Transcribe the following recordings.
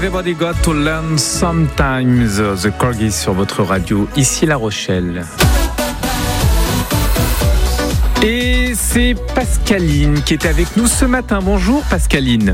Everybody got to learn sometimes. The Corgis sur votre radio, ici La Rochelle. Et c'est Pascaline qui est avec nous ce matin. Bonjour Pascaline.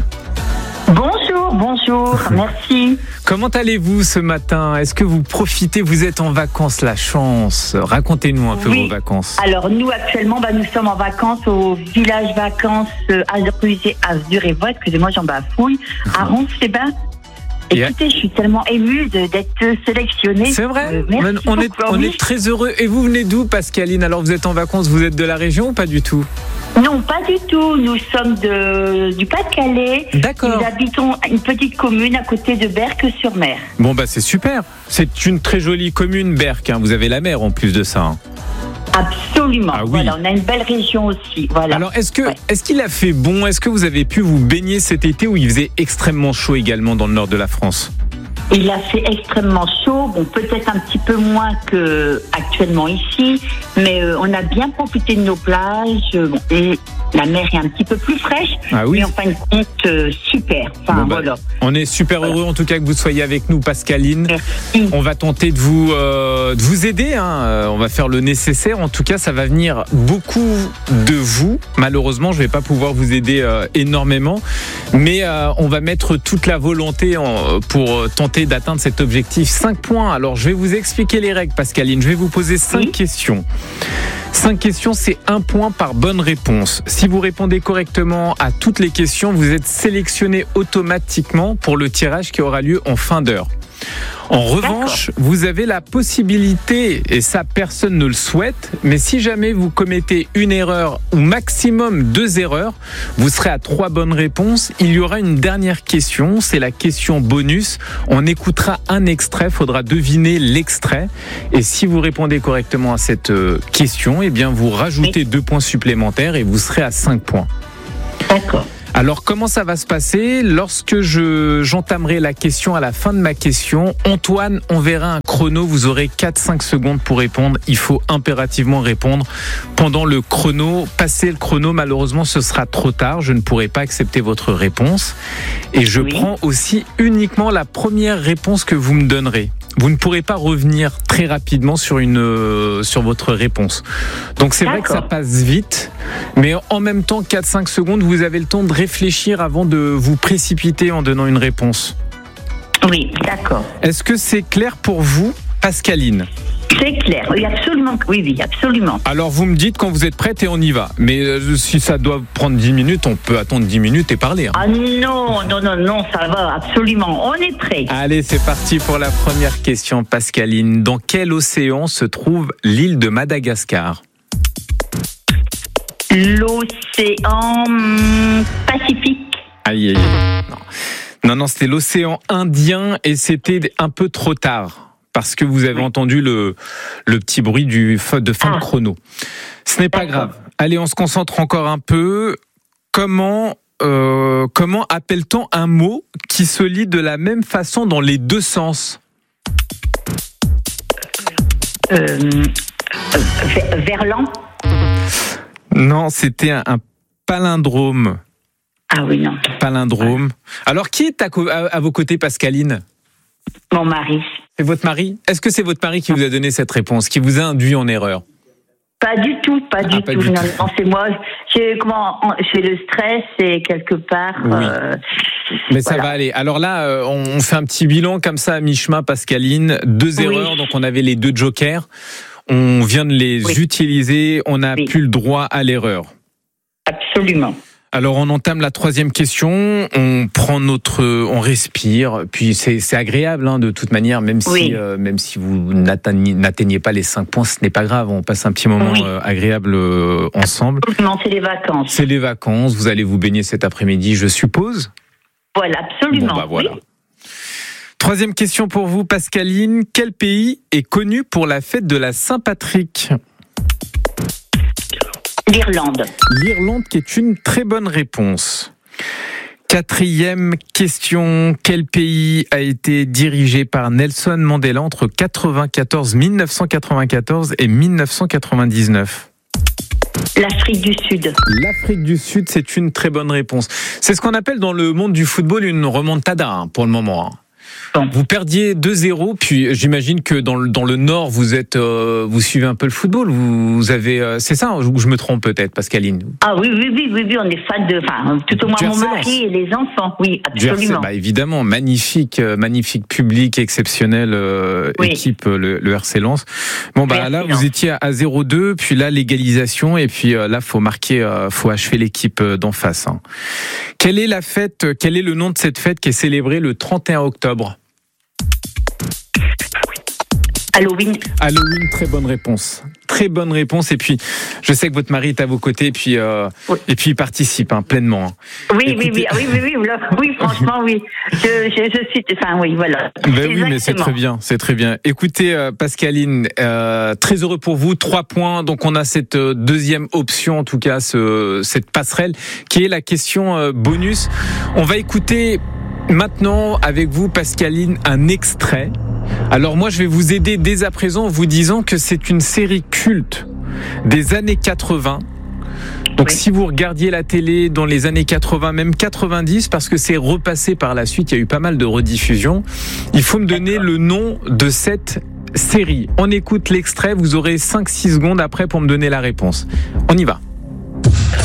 Bonjour, merci. Comment allez-vous ce matin ? Est-ce que vous profitez ? Vous êtes en vacances, la chance. Racontez-nous un peu vos vacances. Alors nous actuellement, nous sommes en vacances au village vacances Azur-et-Voix, excusez-moi j'en bafouille, à Roncesvalles. Écoutez, je suis tellement émue d'être sélectionnée. C'est vrai, merci on est très heureux. Et vous venez d'où Pascaline ? Alors vous êtes en vacances, vous êtes de la région ou pas du tout ? Non, pas du tout. Nous sommes du Pas-de-Calais. D'accord. Nous habitons une petite commune à côté de Berck-sur-Mer. Bon c'est super. C'est une très jolie commune, Berck. Vous avez la mer en plus de ça. Absolument. Ah oui. Voilà, on a une belle région aussi. Voilà. Alors, est-ce qu'il a fait bon ? Est-ce que vous avez pu vous baigner cet été où il faisait extrêmement chaud également dans le nord de la France ? Il a fait extrêmement chaud, peut-être un petit peu moins qu'actuellement ici, mais on a bien profité de nos plages, et la mer est un petit peu plus fraîche, mais en fin de compte, super. Voilà. On est super heureux en tout cas que vous soyez avec nous, Pascaline. Merci. On va tenter de vous aider, on va faire le nécessaire. En tout cas, ça va venir beaucoup de vous. Malheureusement, je ne vais pas pouvoir vous aider énormément, mais on va mettre toute la volonté pour tenter d'atteindre cet objectif. 5 points. Alors, je vais vous expliquer les règles, Pascaline. Je vais vous poser 5 questions. 5 questions, c'est 1 point par bonne réponse. Si vous répondez correctement à toutes les questions, vous êtes sélectionné automatiquement pour le tirage qui aura lieu en fin d'heure. En revanche, vous avez la possibilité, et ça personne ne le souhaite, mais si jamais vous commettez une erreur ou maximum 2 erreurs, vous serez à 3 bonnes réponses. Il y aura une dernière question, c'est la question bonus. On écoutera un extrait, il faudra deviner l'extrait. Et si vous répondez correctement à cette question, eh bien vous rajoutez 2 points supplémentaires et vous serez à 5 points. D'accord. Alors, comment ça va se passer ? Lorsque j'entamerai la question à la fin de ma question, Antoine enverra un chrono. Vous aurez 4-5 secondes pour répondre. Il faut impérativement répondre pendant le chrono. Passer le chrono, malheureusement, ce sera trop tard. Je ne pourrai pas accepter votre réponse. Et je prends aussi uniquement la première réponse que vous me donnerez. Vous ne pourrez pas revenir très rapidement sur votre réponse. Donc c'est vrai que ça passe vite, mais en même temps, 4-5 secondes, vous avez le temps de réfléchir avant de vous précipiter en donnant une réponse. Oui, d'accord. Est-ce que c'est clair pour vous, Pascaline ? C'est clair, oui, absolument. Oui, absolument. Alors vous me dites quand vous êtes prête et on y va. Mais si ça doit prendre 10 minutes, on peut attendre 10 minutes et parler. Ah non, ça va, absolument. On est prêt. Allez, c'est parti pour la première question, Pascaline. Dans quel océan se trouve l'île de Madagascar ? L'océan Pacifique. Aïe. Non, c'était l'océan Indien et c'était un peu trop tard. Parce que vous avez entendu le petit bruit de fin de chrono. Ce n'est pas grave. Allez, on se concentre encore un peu. Comment appelle-t-on un mot qui se lit de la même façon dans les deux sens ? Verlan ? Non, c'était un palindrome. Ah oui, non. Palindrome. Alors, qui est à vos côtés, Pascaline ? Mon mari. C'est votre mari ? Est-ce que c'est votre mari qui vous a donné cette réponse, qui vous a induit en erreur ? Pas du tout. Non, c'est moi. C'est le stress et quelque part. Oui. Mais ça va aller. Alors là, on fait un petit bilan comme ça à mi-chemin, Pascaline. 2 erreurs, donc on avait les 2 jokers. On vient de les utiliser. On n'a plus le droit à l'erreur. Absolument. Alors on entame la 3e question, on respire, puis c'est agréable de toute manière, même si vous n'atteignez pas les 5 points, ce n'est pas grave, on passe un petit moment agréable ensemble. Absolument, c'est les vacances. C'est les vacances, vous allez vous baigner cet après-midi, je suppose. Voilà, absolument. Voilà. 3e question pour vous, Pascaline, quel pays est connu pour la fête de la Saint-Patrick ? L'Irlande. L'Irlande qui est une très bonne réponse. 4e question. Quel pays a été dirigé par Nelson Mandela entre 1994 et 1999 ? L'Afrique du Sud. L'Afrique du Sud, c'est une très bonne réponse. C'est ce qu'on appelle dans le monde du football une remontada pour le moment. Vous perdiez 2-0, puis j'imagine que dans le Nord, vous suivez un peu le football. Vous avez, c'est ça, ou je me trompe peut-être, Pascaline? Ah oui, on est fan tout au moins mon mari et les enfants. Oui, absolument. Évidemment, magnifique public, exceptionnel équipe, le RC Lens. Bon, là, vous étiez à 0-2, puis là, l'égalisation, et puis là, faut achever l'équipe d'en face. Quelle est le nom de cette fête qui est célébrée le 31 octobre? Halloween, très bonne réponse. Très bonne réponse. Et puis, je sais que votre mari est à vos côtés, et puis il participe pleinement. Oui, franchement, oui. Je suis, voilà. Oui, mais c'est très bien. Écoutez, Pascaline, très heureux pour vous. 3 points. Donc, on a cette deuxième option, en tout cas, cette passerelle, qui est la question bonus. On va écouter maintenant, avec vous, Pascaline, un extrait. Alors moi, je vais vous aider dès à présent en vous disant que c'est une série culte des années 80. Donc si vous regardiez la télé dans les années 80, même 90, parce que c'est repassé par la suite, il y a eu pas mal de rediffusions, il faut me donner le nom de cette série. On écoute l'extrait, vous aurez 5-6 secondes après pour me donner la réponse. On y va.